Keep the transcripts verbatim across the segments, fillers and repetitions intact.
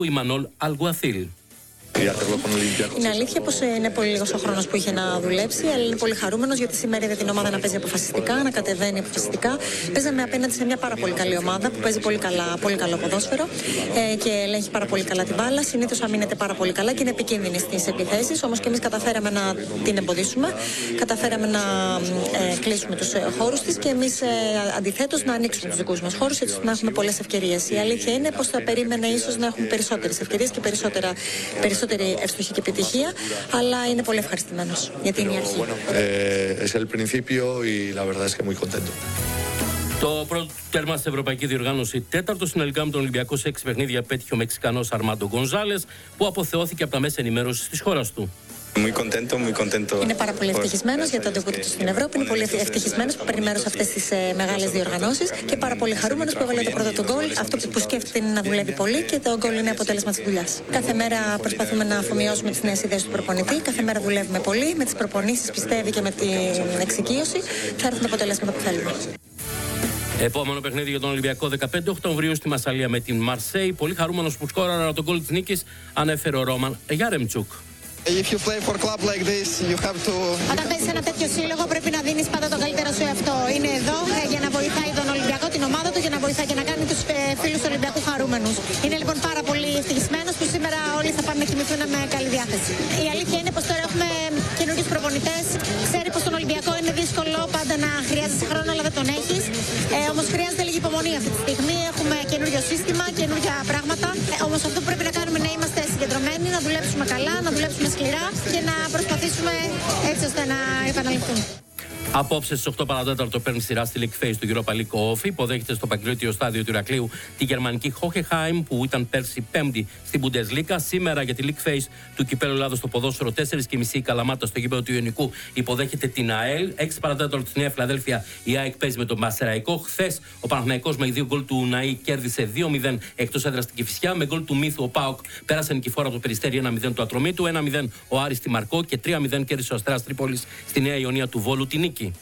η Μανόλ Αλγκουαθίλ. Είναι αλήθεια πως είναι πολύ λίγος ο χρόνος που είχε να δουλέψει, αλλά είναι πολύ χαρούμενος γιατί σήμερα είδε την ομάδα να παίζει αποφασιστικά, να κατεβαίνει αποφασιστικά. Παίζαμε απέναντι σε μια πάρα πολύ καλή ομάδα που παίζει πολύ, καλά, πολύ καλό ποδόσφαιρο ε, και ελέγχει πάρα πολύ καλά την μπάλα. Συνήθως αμήνεται πάρα πολύ καλά και είναι επικίνδυνη στις επιθέσεις. Όμως και εμείς καταφέραμε να την εμποδίσουμε, καταφέραμε να ε, κλείσουμε τους ε, χώρους της και εμείς ε, αντιθέτως να ανοίξουμε τους δικούς μας χώρους έτσι ώστε να έχουμε πολλές ευκαιρίες. Η αλήθεια είναι πως θα περίμενα ίσως να έχουμε περισσότερες ευκαιρίες και περισσότερα. περισσότερη ευστοχή και επιτυχία, αλλά είναι πολύ ευχαριστημένος γιατί είναι η αρχή. Es el principio y la verdad es que muy contento. Το πρώτο τέρμα στην Ευρωπαϊκή Διοργάνωση, τέταρτο συνολικά με τον Ολυμπιακό σε έξι παιχνίδια, πέτυχε ο Μεξικανός Αρμάντο Γκονζάλες, που αποθεώθηκε από τα μέσα ενημέρωσης της χώρας του. Muy contento, muy contento. Είναι πάρα πολύ ευτυχισμένος για το ντεμπούτο του στην Ευρώπη. Είναι πολύ ευτυχισμένος που παίρνει μέρος σε αυτές τις ε, μεγάλες διοργανώσεις και πάρα πολύ χαρούμενος που έβαλε το πρώτο του γκολ. Αυτό που σκέφτεται είναι να δουλεύει πολύ και το γκολ είναι αποτέλεσμα της δουλειάς. Κάθε μέρα προσπαθούμε να αφομοιώσουμε τις νέες ιδέες του προπονητή. Κάθε μέρα δουλεύουμε πολύ. Με τις προπονήσεις, πιστεύει, και με την εξοικείωση θα έρθουν αποτελέσματα που θέλουμε. Επόμενο παιχνίδι για τον Ολυμπιακό δεκαπέντε Οκτωβρίου στη Μασσαλία με την Μαρσέη. Πολύ χαρούμενος που σκόραρε τον γκολ της νίκης, ανέφερε ο Ρόμαν Γιάρεμτσουκ. Όταν παίζεις ένα τέτοιο σύλλογο πρέπει να δίνεις πάντα το καλύτερο σου εαυτό. Είναι εδώ ε, για να βοηθάει τον Ολυμπιακό, την ομάδα του, για να βοηθάει και να κάνει τους ε, φίλους του Ολυμπιακού χαρούμενους. Είναι λοιπόν πάρα πολύ ευτυχισμένος που σήμερα όλοι θα πάνε να κοιμηθούν με καλή διάθεση. Η αλήθεια είναι πως τώρα έχουμε καινούριους προπονητές. Ξέρει πως τον Ολυμπιακό είναι δύσκολο πάντα να χρειάζεσαι χρόνο, αλλά δεν τον έχεις. Ε, όμως χρειάζεται λίγη υπομονή αυτή τη στιγμή. Έχουμε καινούριο σύστημα, καινούργια πράγματα. Ε, όμως αυτό που πρέπει να κάνουμε είναι να είμαστε συγκεντρωμένοι, να δουλέψουμε καλά, να δουλέψουμε σκληρά και να προσπαθήσουμε έτσι ώστε να επαναληφθούν. Απόψε στις οκτώ παρά τέταρτο παίρνει σειρά στη League Phase του Europa League ο Όφη. Υποδέχεται στο παγκόσμιο στάδιο του Ηρακλείου τη γερμανική Hoffenheim που ήταν πέρσι πέμπτη στην Bundesliga. Σήμερα για τη League Phase του Κυπέλλου Ελλάδος στο ποδόσφαιρο τέσσερα και μισή η Καλαμάτα στο γήπεδο του Ιωνικού υποδέχεται την ΑΕΛ. έξι παρά τέταρτο στη Νέα Φιλαδέλφια η ΑΕΚ παίζει με τον Μασεραϊκό. Χθες ο Παναθηναϊκός με δύο γκολ του Ναΐ κέρδισε δύο μηδέν εκτός έδρας στην Κηφισιά. Με γκολ του Μύθου ο ΠΑΟΚ πέρασε νικηφόρα από το Περιστέρι ένα μηδέν του Ατρομήτου. ένα μηδέν ο Άρης στη Μαρκό και τρία μηδέν κέρδισε ο Αστέρας Τρίπολης στη Νέα Ιωνία του Βόλου τη νίκη.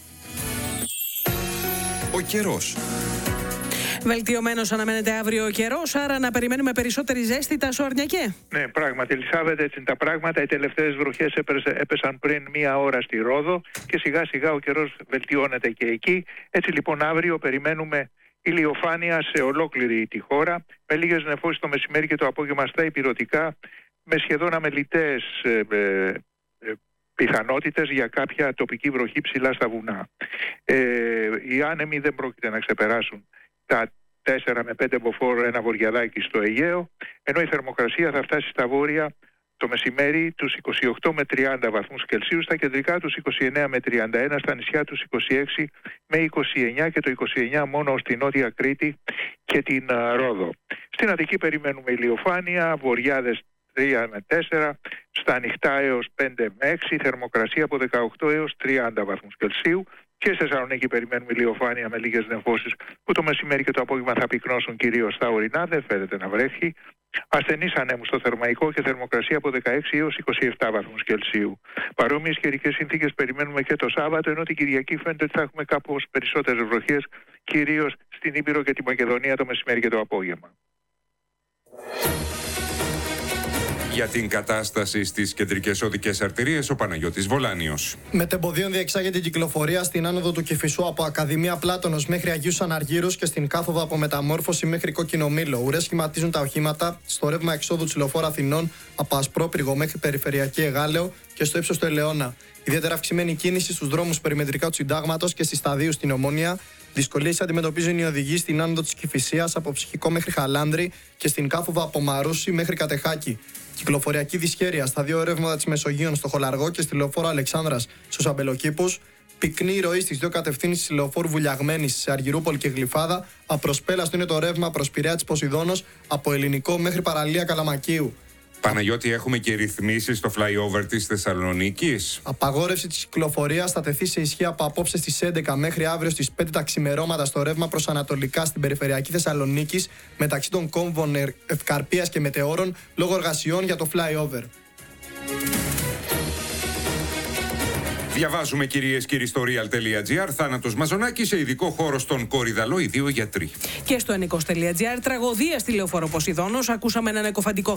Ο καιρός. Βελτιωμένος αναμένεται αύριο ο καιρός, άρα να περιμένουμε περισσότερη ζέστη, Τάσο Αρνιακέ. Ναι, πράγματι, Ελισάβετ, έτσι είναι τα πράγματα. Οι τελευταίες βροχές έπεσαν πριν μία ώρα στη Ρόδο και σιγά σιγά ο καιρός βελτιώνεται και εκεί. Έτσι λοιπόν αύριο περιμένουμε ηλιοφάνεια σε ολόκληρη τη χώρα, με λίγες νεφώσεις το μεσημέρι και το απόγευμα στα ηπειρωτικά, με σχεδόν αμελητές ε, ε, πιθανότητες για κάποια τοπική βροχή ψηλά στα βουνά. Ε, οι άνεμοι δεν πρόκειται να ξεπεράσουν τα τέσσερα με πέντε μποφόρ ένα βορειαδάκι στο Αιγαίο, ενώ η θερμοκρασία θα φτάσει στα βόρεια το μεσημέρι τους είκοσι οκτώ με τριάντα βαθμούς Κελσίου, στα κεντρικά τους είκοσι εννέα με τριάντα ένα, στα νησιά τους είκοσι έξι με είκοσι εννέα και το είκοσι εννέα μόνο στη Νότια Κρήτη και την uh, Ρόδο. Στην Αττική περιμένουμε ηλιοφάνεια, βοριάδες τρία με τέσσερα, στα ανοιχτά έως πέντε με έξι, θερμοκρασία από δεκαοκτώ έως τριάντα βαθμούς Κελσίου. Και στη Θεσσαλονίκη περιμένουμε ηλιοφάνεια με λίγες νεφώσεις που το μεσημέρι και το απόγευμα θα πυκνώσουν κυρίως στα ορεινά, δεν φαίνεται να βρέχει. Ασθενείς ανέμους στο Θερμαϊκό και θερμοκρασία από δεκαέξι έως είκοσι επτά βαθμούς Κελσίου. Παρόμοιες καιρικές συνθήκες περιμένουμε και το Σάββατο, ενώ την Κυριακή φαίνεται ότι θα έχουμε κάπως περισσότερες βροχές, κυρίως στην Ήπειρο και τη Μακεδονία το μεσημέρι και το απόγευμα. Για την κατάσταση στις κεντρικές οδικές αρτηρίες, ο Παναγιώτης Βολάνιος. Μετεμποδίων διεξάγεται η κυκλοφορία στην άνοδο του Κηφισού από Ακαδημία Πλάτωνος μέχρι Αγίους Αναργύρους και στην κάθοδο από Μεταμόρφωση μέχρι Κόκκινο Μήλο. Ουρές σχηματίζουν τα οχήματα στο ρεύμα εξόδου της Λεωφόρου Αθηνών από Ασπρόπυργο μέχρι Περιφερειακή Εγάλεο και στο ύψος του Ελαιώνα. Ιδιαίτερα αυξημένη κίνηση στους δρόμους περιμετρικά του Συντάγματος και στη Σταδίου στην Ομόνια. Δυσκολίες αντιμετωπίζουν οι οδηγοί στην άνοδο της Κηφισίας από Ψυχικό μέχρι Χαλάνδρη και στην κάθοδο από Μαρούσι μέχρι Κατεχάκη. Κυκλοφοριακή δυσχέρεια στα δύο ρεύματα της Μεσογείων στο Χολαργό και στη Λεωφόρο Αλεξάνδρας στους Αμπελοκήπους. Πυκνή ροή στις δύο κατευθύνσεις της Λεωφόρου Βουλιαγμένης σε Αργυρούπολη και Γλυφάδα. Απροσπέλαστο είναι το ρεύμα προς Πειραιά της Ποσειδώνος από Ελληνικό μέχρι Παραλία Καλαμακίου. Παναγιώτη, έχουμε και ρυθμίσεις στο flyover της Θεσσαλονίκης. Απαγόρευση της κυκλοφορίας θα τεθεί σε ισχύ από απόψε στις έντεκα μέχρι αύριο στις πέντε τα ξημερώματα στο ρεύμα προς Ανατολικά στην περιφερειακή Θεσσαλονίκης μεταξύ των κόμβων Ευκαρπίας και Μετεώρων λόγω εργασιών για το flyover. Διαβάζουμε, κυρίες και κύριοι, στο real.gr. Θάνατος Μαζονάκη σε ειδικό χώρο στον Κορυδαλό, οι δύο γιατροί. Και στο ενικός.gr, τραγωδία στη λεωφόρο Ποσειδώνος. Ακούσαμε έναν εκοφαντικό